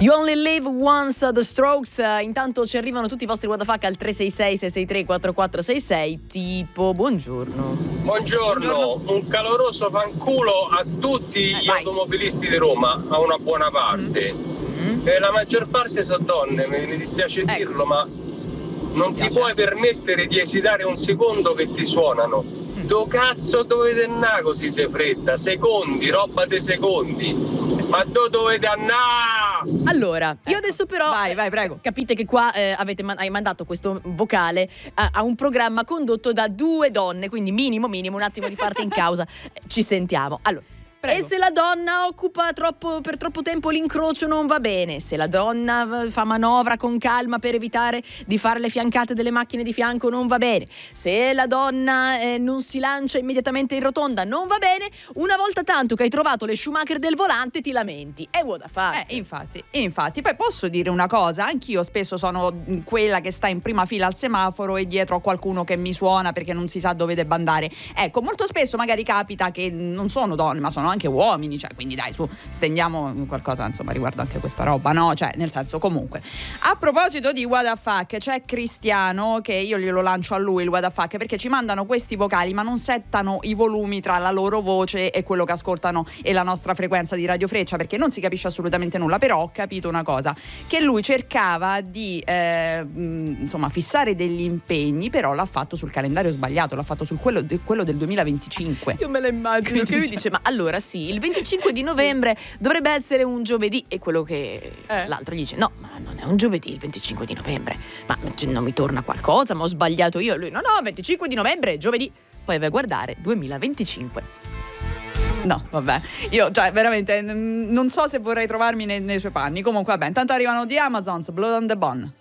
You Only Live Once, The Strokes. Intanto ci arrivano tutti i vostri what the fuck al 366-663-4466. Tipo, buongiorno. Buongiorno, un caloroso fanculo a tutti gli automobilisti di Roma, a una buona parte. E la maggior parte sono donne, mi dispiace dirlo, ma non ti puoi permettere di esitare un secondo che ti suonano. Do cazzo dovete andare così de fretta? Secondi, roba dei secondi. Ma dovete andare? Allora, io adesso però Vai, prego. capite che qua hai mandato questo vocale a un programma condotto da due donne, quindi minimo un attimo di parte in causa. Ci sentiamo. Allora, Prego. E se la donna occupa per troppo tempo l'incrocio non va bene, se la donna fa manovra con calma per evitare di fare le fiancate delle macchine di fianco non va bene, se la donna non si lancia immediatamente in rotonda non va bene, una volta tanto che hai trovato le Schumacher del volante ti lamenti. E what the fuck? Infatti, poi posso dire una cosa, anch'io spesso sono quella che sta in prima fila al semaforo e dietro a qualcuno che mi suona perché non si sa dove debba andare. Ecco, molto spesso magari capita che non sono donne ma sono anche uomini, cioè, quindi dai, su, stendiamo qualcosa insomma riguardo anche questa roba, no? Cioè, nel senso, comunque, a proposito di what the fuck, c'è Cristiano che io glielo lancio a lui il what the fuck, perché ci mandano questi vocali ma non settano i volumi tra la loro voce e quello che ascoltano e la nostra frequenza di Radio Freccia, perché non si capisce assolutamente nulla. Però ho capito una cosa, che lui cercava di insomma fissare degli impegni, però l'ha fatto sul calendario sbagliato, l'ha fatto sul quello del 2025. Io me la immagino che lui dice: ma allora sì, il 25 di novembre dovrebbe essere un giovedì, e quello che l'altro gli dice: no, ma non è un giovedì il 25 di novembre, ma non mi torna qualcosa, ma ho sbagliato io. E lui: no, 25 di novembre è giovedì. Poi vai a guardare 2025. No, vabbè, io cioè veramente non so se vorrei trovarmi nei suoi panni. Comunque vabbè, intanto arrivano di Amazon's Blood on the Bone.